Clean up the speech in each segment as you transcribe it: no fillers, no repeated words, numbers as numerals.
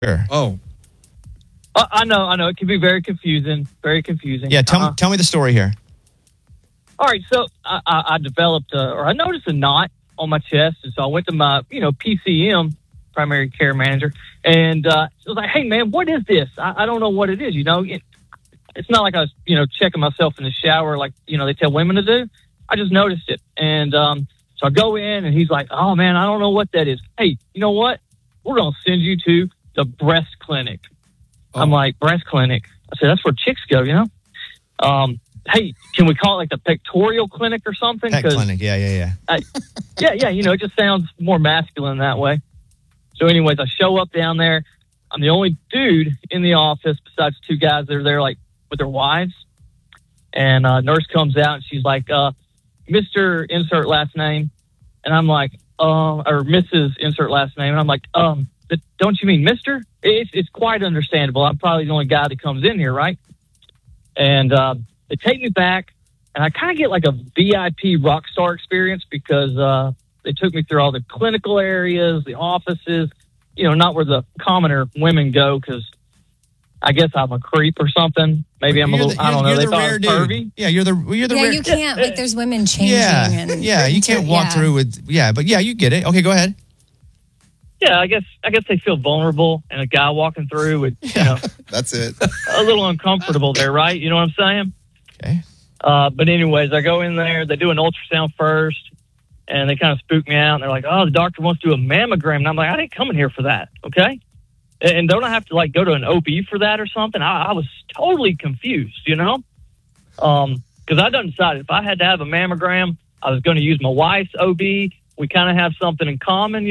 Sure. Oh. I know. It can be very confusing. Very confusing. Yeah, tell me the story here. All right, so I developed, or I noticed a knot on my chest, and so I went to my, PCM, primary care manager, and I was like, hey, man, what is this? I don't know what it is, It's not like I was, checking myself in the shower like, they tell women to do. I just noticed it. And so I go in, and he's like, oh, man, I don't know what that is. Hey, you know what? We're going to send you to the breast clinic. Oh. I'm like, breast clinic? I said, that's where chicks go, Hey, can we call it like the pectoral clinic or something? Pec clinic, yeah. Yeah, it just sounds more masculine that way. So anyways, I show up down there. I'm the only dude in the office besides two guys that are there, like, with their wives. And a nurse comes out, and she's like, Mr. Insert last name. And I'm like, or Mrs. Insert last name. And I'm like, don't you mean Mr.? It's quite understandable. I'm probably the only guy that comes in here, right? And they take me back, and I kind of get like a VIP rock star experience because they took me through all the clinical areas, the offices, not where the commoner women go because I guess I'm a creep or something. Maybe I'm a little, I don't know. They thought I was pervy. Yeah, you're the rare. You can't, like, there's women changing. Yeah, you can't walk through with, but you get it. Okay, go ahead. Yeah, I guess they feel vulnerable, and a guy walking through would, That's it. A little uncomfortable there, right? You know what I'm saying? Okay. But anyways, I go in there. They do an ultrasound first, and they kind of spook me out. And they're like, "Oh, the doctor wants to do a mammogram," and I'm like, "I didn't come in here for that, okay? And don't I have to like go to an OB for that or something?" I was totally confused, because I done decided if I had to have a mammogram, I was going to use my wife's OB. We kind of have something in common,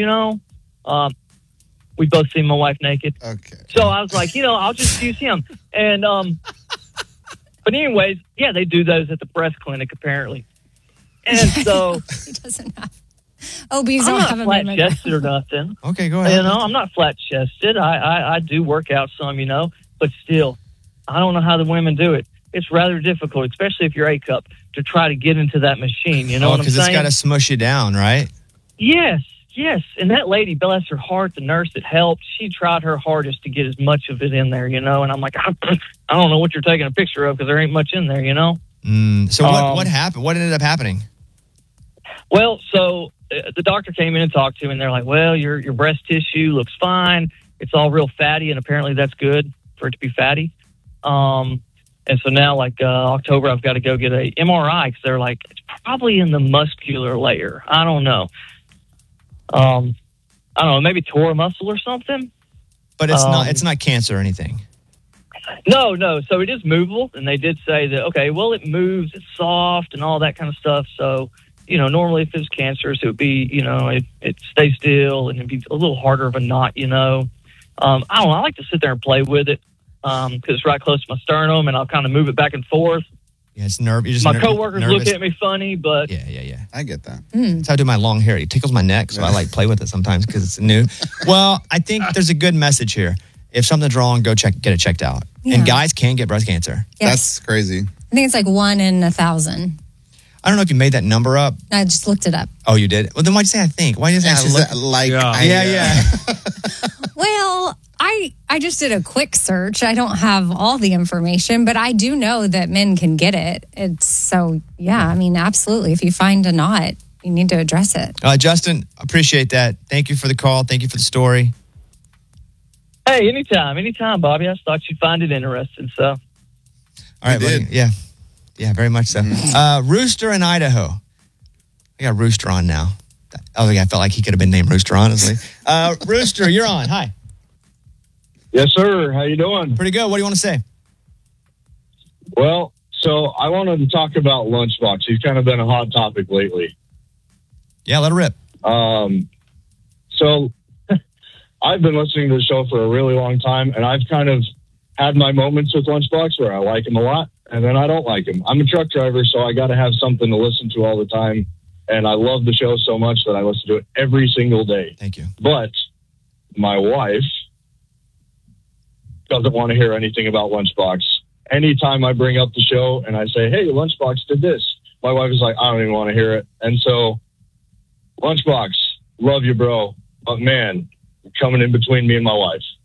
We both seen my wife naked. Okay. So I was like, I'll just use him. And, but anyways, yeah, they do those at the breast clinic apparently. And so he doesn't have OBs. I'm don't have not flat chested or nothing. Okay, go ahead. I'm not flat chested. I do work out some, but still, I don't know how the women do it. It's rather difficult, especially if you're A cup, to try to get into that machine. You know what I'm saying? Because it's got to smush you down, right? Yes. And that lady, bless her heart, the nurse that helped, she tried her hardest to get as much of it in there, And I'm like, I don't know what you're taking a picture of because there ain't much in there, So what happened? What ended up happening? Well, so the doctor came in and talked to me, and they're like, well, your breast tissue looks fine. It's all real fatty, and apparently that's good for it to be fatty. And so now, like October, I've got to go get a MRI because they're like, it's probably in the muscular layer. I don't know. I don't know, maybe tore a muscle or something. But it's not cancer or anything. No. So it is movable, and they did say that, okay, well, it moves, it's soft and all that kind of stuff. So, normally if it's cancerous, it would be, it stays still and it'd be a little harder of a knot, I don't know. I like to sit there and play with it because it's right close to my sternum, and I'll kind of move it back and forth. Yeah, it's nerve. My coworkers look at me funny, but yeah. I get that. That's how I do my long hair. It tickles my neck, so I like play with it sometimes because it's new. Well, I think there's a good message here. If something's wrong, get it checked out. Yeah. And guys can get breast cancer. Yes. That's crazy. I think it's like 1 in 1,000. I don't know if you made that number up. I just looked it up. Oh, you did? Well, then why'd you say I think? Why did you say I look? Yeah. Well, I just did a quick search. I don't have all the information, but I do know that men can get it. Absolutely. If you find a knot, you need to address it. Justin, appreciate that. Thank you for the call. Thank you for the story. Hey, anytime, Bobby. I just thought you'd find it interesting, so. All right, buddy. Yeah, very much so. Rooster in Idaho. I got Rooster on now. I felt like he could have been named Rooster, honestly. Rooster, you're on. Hi. Yes, sir. How you doing? Pretty good. What do you want to say? Well, so I wanted to talk about Lunchbox. He's kind of been a hot topic lately. Yeah, let it rip. So I've been listening to the show for a really long time, and I've kind of had my moments with Lunchbox where I like him a lot, and then I don't like him. I'm a truck driver, so I got to have something to listen to all the time, and I love the show so much that I listen to it every single day. Thank you. But my wife doesn't want to hear anything about Lunchbox. Anytime I bring up the show and I say, hey, Lunchbox did this, my wife is like, I don't even want to hear it. And so, Lunchbox, love you, bro. But man, you're coming in between me and my wife.